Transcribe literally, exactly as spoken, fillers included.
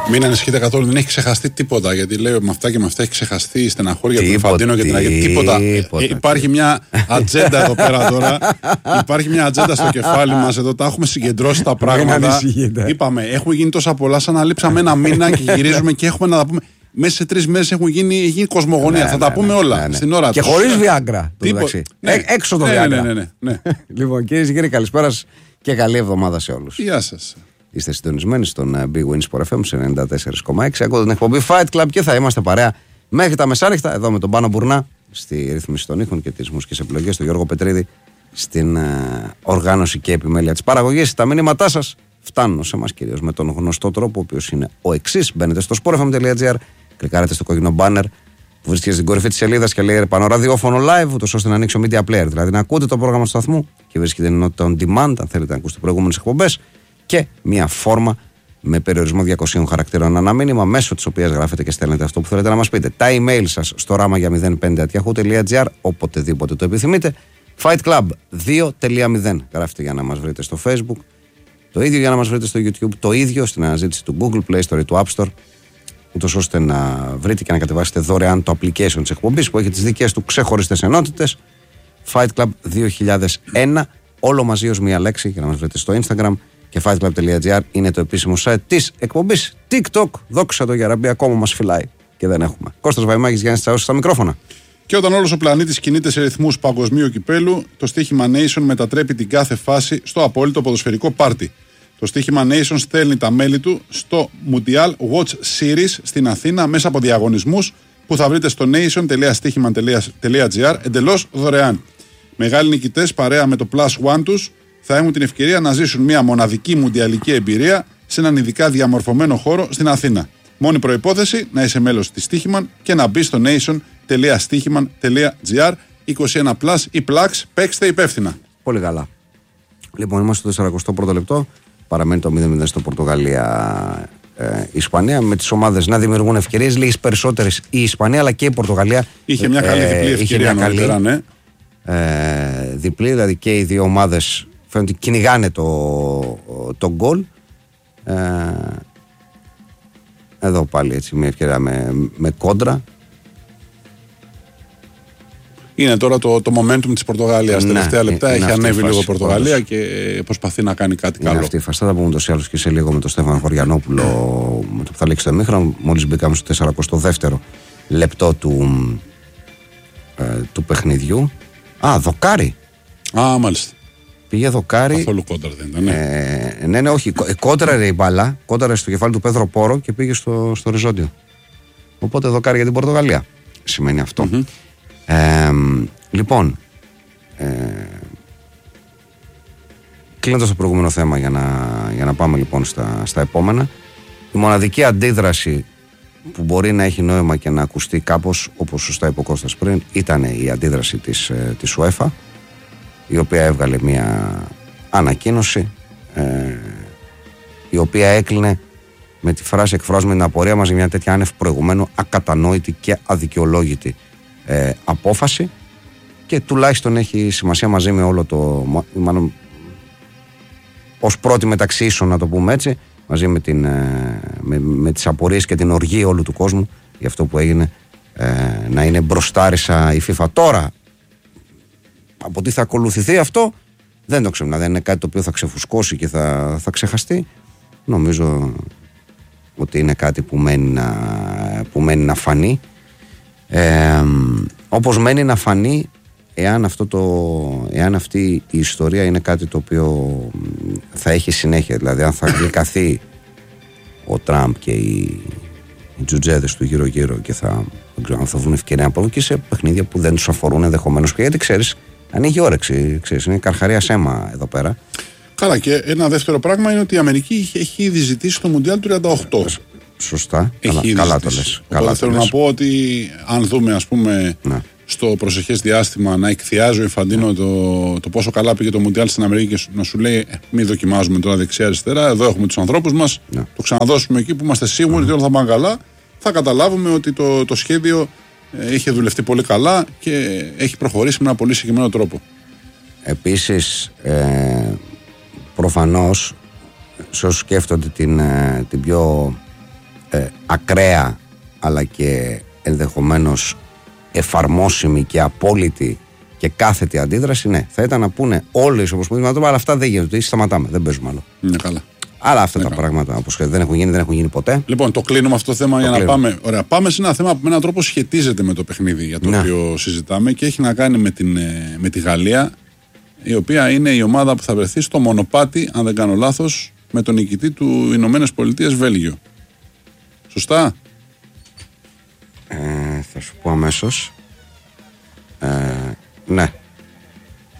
Μην ανησυχείτε καθόλου, δεν έχει ξεχαστεί τίποτα. Γιατί λέει με αυτά και με αυτά έχει ξεχαστεί η στεναχώρια του Ινφαντίνο και την Αγία. Τίποτα. τίποτα. Ε, υπάρχει μια ατζέντα εδώ πέρα τώρα. Υπάρχει μια ατζέντα στο κεφάλι μας εδώ. Τα έχουμε συγκεντρώσει τα πράγματα. Είπαμε, έχουν γίνει τόσα πολλά σαν να λείψαμε ένα μήνα και γυρίζουμε και έχουμε να τα πούμε. Μέσα σε τρεις μέρες έχουν γίνει, γίνει κοσμογονία. Ναι, θα ναι, τα πούμε ναι, όλα ναι, ναι. στην ώρα και τους. χωρίς Viagra. Ναι. Ε, έξω το ναι, Viagra. Ναι, ναι, ναι, ναι. Λοιπόν, κυρίες και κύριοι, καλησπέρα και καλή εβδομάδα σε όλους. Γεια σας. Είστε συντονισμένοι στον Big Win Sport εφ εμ σε ενενήντα τέσσερα κόμμα έξι. Ακούτε την εκπομπή Fight Club και θα είμαστε παρέα μέχρι τα μεσάνυχτα εδώ με τον Πάνο Μπουρνά στη ρύθμιση των ήχων και τις μουσικές επιλογές, τον Γιώργο Πετρίδη στην uh, οργάνωση και επιμέλεια της παραγωγής. Τα μηνύματά σας φτάνουν σε εμάς κυρίως με τον γνωστό τρόπο, ο οποίος είναι ο εξής. Μπαίνετε στο σπορ εφ εμ τελεία τζι άρ, κλικάρετε στο κόκκινο banner που βρίσκεται στην κορυφή της σελίδας και λέει πανοραδιόφωνο live, ούτως ώστε να ανοίξει ο media player. Δηλαδή να ακούτε το πρόγραμμα του σταθμού και βρίσκεται ενότητα on demand, αν θέλετε να ακούσετε προηγούμενες εκπομπές. Και μια φόρμα με περιορισμό διακοσίων χαρακτήρων ανά μήνυμα, μέσω της οποίας γράφετε και στέλνετε αυτό που θέλετε να μας πείτε. Τα email σας στο ράμα για μηδέν πέντε at yahoo τελεία τζι άρ, οποτεδήποτε το επιθυμείτε. Fight Club δύο τελεία μηδέν γράφετε για να μας βρείτε στο Facebook. Το ίδιο για να μας βρείτε στο YouTube. Το ίδιο στην αναζήτηση του Google Play Store ή του App Store. Ούτως ώστε να βρείτε και να κατεβάσετε δωρεάν το application της εκπομπής που έχει τις δικές του ξεχωριστές ενότητες. Fight Club δύο χιλιάδες ένα, όλο μαζί ως μία λέξη, για να μας βρείτε στο Instagram. Και fight club τελεία τζι άρ είναι το επίσημο site της εκπομπής. TikTok, δόξα τω για Ραμπή, ακόμα μας φυλάει και δεν έχουμε. Κώστας Βαϊμάκης, Γιάννης Τσαούσης στα μικρόφωνα. Και όταν όλος ο πλανήτης κινείται σε ρυθμούς παγκοσμίου κυπέλου, το στοίχημα Nation μετατρέπει την κάθε φάση στο απόλυτο ποδοσφαιρικό πάρτι. Το στοίχημα Nation στέλνει τα μέλη του στο Mundial Watch Series στην Αθήνα μέσα από διαγωνισμούς που θα βρείτε στο nation τελεία στοίχημα τελεία τζι άρ εντελώς δωρεάν. Μεγάλοι νικητές παρέα με το Plus One τους θα έχουν την ευκαιρία να ζήσουν μια μοναδική μουντιαλική εμπειρία σε έναν ειδικά διαμορφωμένο χώρο στην Αθήνα. Μόνη προϋπόθεση να είσαι μέλος της Στοίχημαν και να μπει στο nation τελεία στοίχημαν τελεία τζι άρ. είκοσι ένα πλας ή πλαξ, παίξτε υπεύθυνα. Πολύ καλά. Λοιπόν, είμαστε στο σαρανταοστό πρώτο λεπτό. Παραμένει το μηδέν μηδέν στο Πορτογαλία-Ισπανία. Ε, με τις ομάδες να δημιουργούν ευκαιρίες, λίγες περισσότερες η Ισπανία αλλά και η Πορτογαλία. Είχε μια καλή διπλή ε, ευκαιρία νωρίτερα, ναι. Ε, διπλή, δηλαδή και οι δύο ομάδες φαίνεται ότι κυνηγάνε το, το γκολ. Ε, εδώ πάλι έτσι μια ευκαιρία με, με κόντρα. Είναι τώρα το, το momentum της Πορτογαλίας. Ναι, τελευταία λεπτά έχει ανέβει λίγο η Πορτογαλία φάση. Και προσπαθεί να κάνει κάτι είναι καλό. Αυτή η φάση θα πούμε ούτως ή άλλως και σε λίγο με τον Στέφανο Χωριανόπουλο με το που θα λήξει το ημίχρονο. Μόλις μπήκαμε στο σαρανταοστό δεύτερο λεπτό του, ε, του παιχνιδιού. Α, δοκάρι. Α, μάλιστα. Πήγε δοκάρι. Καθόλου κόντρα δεν ήταν. Ναι, ε, ναι, ναι, όχι. Κόντραρε η μπάλα. Κόντραρε στο κεφάλι του Πέδρο Πόρο και πήγε στο, στο οριζόντιο. Οπότε δοκάρι για την Πορτογαλία. Σημαίνει αυτό. Mm-hmm. Ε, λοιπόν. Ε, κλείνοντας το προηγούμενο θέμα για να, για να πάμε λοιπόν στα, στα επόμενα. Η μοναδική αντίδραση που μπορεί να έχει νόημα και να ακουστεί κάπως, όπως σωστά είπε ο Κώστας πριν, ήταν η αντίδραση της, της UEFA, η οποία έβγαλε μια ανακοίνωση ε, η οποία έκλεινε με τη φράση «εκφράζουμε την απορία μας για μια τέτοια άνευ προηγουμένου ακατανόητη και αδικαιολόγητη ε, απόφαση» και τουλάχιστον έχει σημασία μαζί με όλο το μάλλον ως πρώτη μεταξύ ίσων, να το πούμε έτσι, μαζί με, την, με, με τις απορίες και την οργή όλου του κόσμου για αυτό που έγινε, ε, να είναι μπροστάρισα η FIFA. Τώρα από τι θα ακολουθηθεί αυτό δεν το ξέρω, δεν είναι κάτι το οποίο θα ξεφουσκώσει και θα, θα ξεχαστεί. Νομίζω ότι είναι κάτι που μένει να, που μένει να φανεί, ε, όπως μένει να φανεί εάν, αυτό το, εάν αυτή η ιστορία είναι κάτι το οποίο θα έχει συνέχεια, δηλαδή αν θα γλυκαθεί ο Τραμπ και οι, οι τζουτζέδες του γύρω γύρω και θα, ξέρω, θα βρουν ευκαιρία να προβούν και σε παιχνίδια που δεν τους αφορούν ενδεχομένως πια, γιατί ξέρεις, ανοίγει όρεξη, ξέρεις, είναι καρχαρία σέμα εδώ πέρα. Καλά, και ένα δεύτερο πράγμα είναι ότι η Αμερική έχει ήδη ζητήσει το Μουντιάλ του τριάντα οκτώ. Σωστά, καλά, καλά το λες. Οπότε θέλω να πω ότι αν δούμε, ας πούμε, ναι, στο προσεχές διάστημα να εκθιάζει ο Ινφαντίνο το, το πόσο καλά πήγε το Μουντιάλ στην Αμερική και να σου λέει ε, μην δοκιμάζουμε τώρα δεξιά-αριστερά, εδώ έχουμε τους ανθρώπους μας, ναι, το ξαναδώσουμε εκεί που είμαστε σίγουροι mm. ότι όλα θα πάνε καλά, θα καταλάβουμε ότι το, το σχέδιο ε, είχε δουλευτεί πολύ καλά και έχει προχωρήσει με ένα πολύ συγκεκριμένο τρόπο. Επίσης, ε, προφανώς, σε όσους σκέφτονται την, την πιο ε, ακραία αλλά και ενδεχομένως εφαρμόσιμη και απόλυτη και κάθετη αντίδραση, ναι, θα ήταν να πούνε όλες οι ομοσπονδίες, αλλά αυτά δεν γίνονται. Σταματάμε, δεν παίζουμε άλλο. Είναι καλά. Αλλά αυτά είναι τα καλά. πράγματα όπως δεν έχουν γίνει, δεν έχουν γίνει ποτέ. Λοιπόν, το κλείνουμε αυτό το θέμα το για κλείνουμε. να πάμε. Ωραία, πάμε σε ένα θέμα που με έναν τρόπο σχετίζεται με το παιχνίδι για το ναι. οποίο συζητάμε και έχει να κάνει με, την, με τη Γαλλία, η οποία είναι η ομάδα που θα βρεθεί στο μονοπάτι, αν δεν κάνω λάθος, με τον νικητή του Ηνωμένες Πολιτείες Βέλγιο. Σωστά. Ε, θα σου πω αμέσως. Ε, ναι.